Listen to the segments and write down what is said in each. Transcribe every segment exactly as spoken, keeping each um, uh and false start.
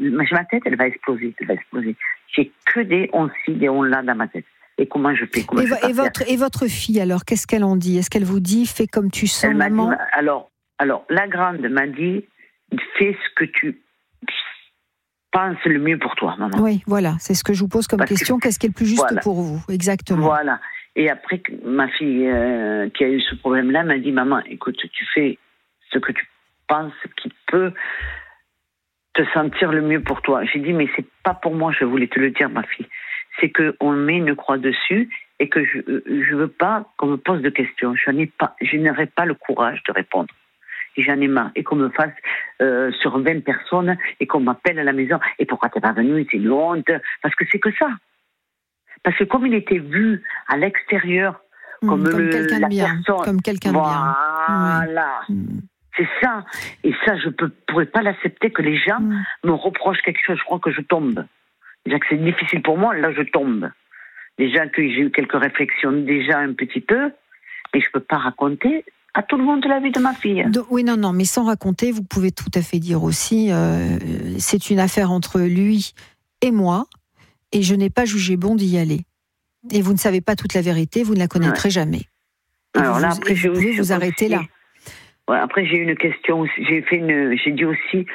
ma tête, elle va exploser, elle va exploser. J'ai que des on-ci, des on-là dans ma tête. Et comment je fais comment et, je et, votre, et votre fille, alors, qu'est-ce qu'elle en dit? Est-ce qu'elle vous dit, fais comme tu sens, elle maman? m'a dit, alors, alors, la grande m'a dit, fais ce que tu penses le mieux pour toi, maman. Oui, voilà, c'est ce que je vous pose comme Parce question. que, Qu'est-ce qui est le plus juste voilà. pour vous? Exactement. Voilà. Et après, ma fille euh, qui a eu ce problème-là m'a dit, maman, écoute, tu fais ce que tu penses qui peut te sentir le mieux pour toi. J'ai dit, mais c'est pas pour moi, je voulais te le dire, ma fille. C'est qu'on met une croix dessus et que je je veux pas qu'on me pose de questions. Je n'ai pas, je n'aurai pas le courage de répondre. Et j'en ai marre. Et qu'on me fasse euh, sur vingt personnes et qu'on m'appelle à la maison. Et pourquoi t'es pas venu? C'est une honte. Parce que c'est que ça. Parce que comme il était vu à l'extérieur comme, mmh, comme le, quelqu'un la de bien, personne, comme quelqu'un de bien. Voilà. Ouais. Mmh. C'est ça. Et ça, je ne pourrais pas l'accepter que les gens mmh. me reprochent quelque chose. Je crois que je tombe. Déjà que c'est difficile pour moi, là je tombe. Déjà que j'ai eu quelques réflexions, déjà un petit peu, mais je ne peux pas raconter à tout le monde la vie de ma fille. De, oui, non, non, mais sans raconter, vous pouvez tout à fait dire aussi, euh, c'est une affaire entre lui et moi, et je n'ai pas jugé bon d'y aller. Et vous ne savez pas toute la vérité, vous ne la connaîtrez ouais. jamais. Et Alors vous, là, vous, après, vous pouvez vous arrêter là. Ouais, après, j'ai eu une question aussi. J'ai fait une, j'ai dit aussi,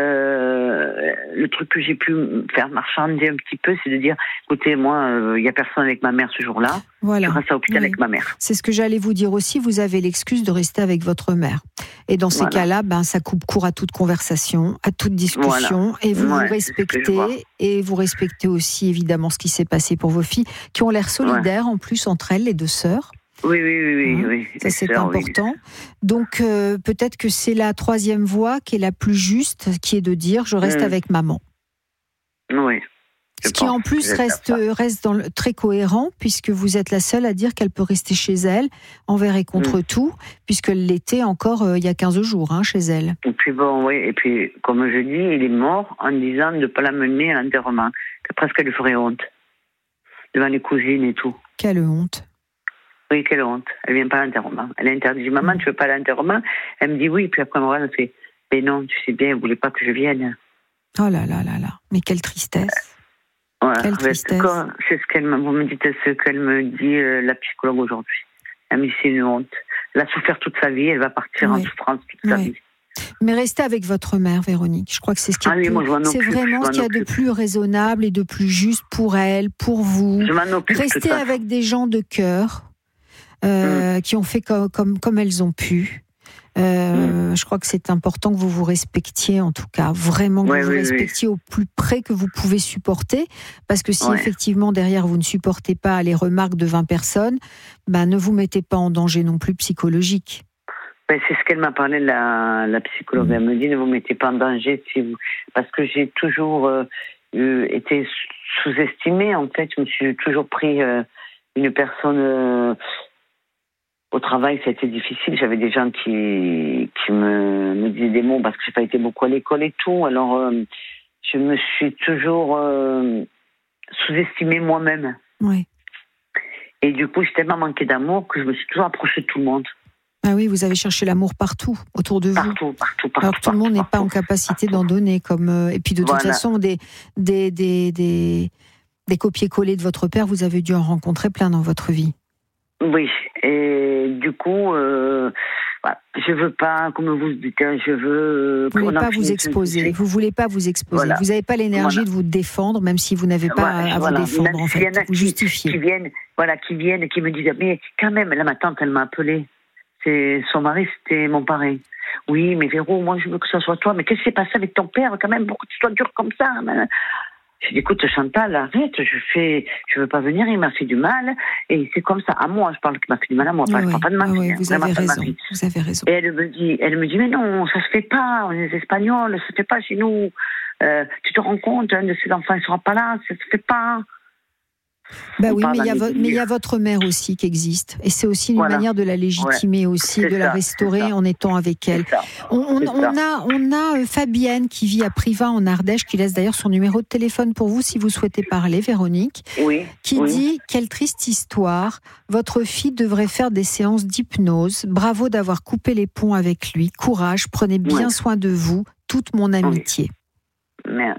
euh, le truc que j'ai pu faire marchander un petit peu, c'est de dire, écoutez, moi, il euh, y a personne avec ma mère ce jour-là. Voilà. Je reste à l'hôpital oui. avec ma mère. C'est ce que j'allais vous dire aussi. Vous avez l'excuse de rester avec votre mère. Et dans ces voilà. cas-là, ben, ça coupe court à toute conversation, à toute discussion. Voilà. Et vous ouais, vous respectez. Et vous respectez aussi, évidemment, ce qui s'est passé pour vos filles, qui ont l'air solidaires, ouais. en plus, entre elles, les deux sœurs. Oui, oui, oui, oui. Hein, oui. Ça, c'est sœurs, important. Oui. Donc, euh, peut-être que c'est la troisième voie qui est la plus juste, qui est de dire, je reste mmh. avec maman. Oui. Ce qui, en plus, reste, reste dans le, très cohérent, puisque vous êtes la seule à dire qu'elle peut rester chez elle, envers et contre mmh. tout, puisqu'elle l'était encore euh, il y a quinze jours, hein, chez elle. Et puis, bon, oui, et puis, comme je dis, il est mort en disant de ne pas la mener à l'enterrement, que presque elle lui ferait honte, devant les cousines et tout. Quelle honte. Oui, quelle honte. Elle ne vient pas à l'enterrement. Elle a interdit, maman, tu ne veux pas à l'enterrement? Elle me dit oui, puis après, moi, elle fait, mais non, tu sais bien, elle ne voulait pas que je vienne. Oh là là là là, mais quelle tristesse. Voilà. Quelle tristesse. C'est ce qu'elle me, vous me dites ce qu'elle me dit, euh, la psychologue aujourd'hui. Elle me dit, c'est une honte. Elle a souffert toute sa vie, elle va partir oui. en souffrance toute sa oui. vie. Mais restez avec votre mère, Véronique. Je crois que c'est ce qui est, ah oui, plus, moi, c'est vraiment ce qu'il y a de plus raisonnable et de plus juste pour elle, pour vous. Je m'en occupe. Restez avec des gens de cœur. Euh, mmh. qui ont fait comme, comme, comme elles ont pu. Euh, mmh. Je crois que c'est important que vous vous respectiez, en tout cas, vraiment que ouais, vous oui, vous respectiez oui. au plus près que vous pouvez supporter, parce que si ouais. effectivement derrière vous ne supportez pas les remarques de vingt personnes, ben, ne vous mettez pas en danger non plus psychologique. Ben, c'est ce qu'elle m'a parlé, la, la psychologue. Mmh. Elle me dit, ne vous mettez pas en danger, si vous... parce que j'ai toujours euh, euh, été sous-estimée, en fait. Je me suis toujours pris euh, une personne... Euh, Au travail, ça a été difficile. J'avais des gens qui, qui me, me disaient des mots parce que j'ai pas été beaucoup à l'école et tout. Alors, euh, je me suis toujours euh, sous-estimée moi-même. Oui. Et du coup, j'ai tellement manqué d'amour que je me suis toujours approchée de tout le monde. Ah oui, vous avez cherché l'amour partout, autour de vous. Partout, partout, partout. Alors que tout le monde n'est pas en capacité partout. d'en donner. Comme, euh, et puis de toute voilà. façon, des, des, des, des, des copier-coller de votre père, vous avez dû en rencontrer plein dans votre vie. Oui, et du coup, euh, voilà, je veux pas, comme vous dites, je veux... Vous ne voulez pas vous exposer, vous voulez pas vous exposer, voilà. vous n'avez pas l'énergie voilà. de vous défendre, même si vous n'avez pas voilà, à vous voilà. défendre, en fait, vous justifiez. Qui viennent, voilà, qui viennent et qui me disent, mais quand même, là, ma tante, elle m'a appelé, c'est, son mari, c'était mon parrain. Oui, mais Véro, moi, je veux que ce soit toi, mais qu'est-ce qui s'est passé avec ton père, quand même, pour que tu sois dur comme ça? Je dis, écoute, Chantal, arrête, je fais, je veux pas venir, il m'a fait du mal, et c'est comme ça. À moi, je parle qu'il m'a fait du mal à moi, pas, oui, je parle pas de ma oui, fille. Vous, avez raison, vous avez raison. Et elle me dit, elle me dit, mais non, ça se fait pas, on est espagnols, ça se fait pas chez nous. Euh, tu te rends compte, un de ces enfants, il sera pas là, ça se fait pas. Bah oui, mais il y a vo- mais il y a votre mère aussi qui existe, et c'est aussi une voilà. manière de la légitimer ouais. aussi, c'est de ça, la restaurer en étant avec elle. On, on, on a on a euh, Fabienne qui vit à Privas en Ardèche, qui laisse d'ailleurs son numéro de téléphone pour vous si vous souhaitez parler, Véronique. Oui. Qui oui. dit quelle triste histoire. Votre fille devrait faire des séances d'hypnose. Bravo d'avoir coupé les ponts avec lui. Courage, prenez bien oui. soin de vous. Toute mon amitié. Oui.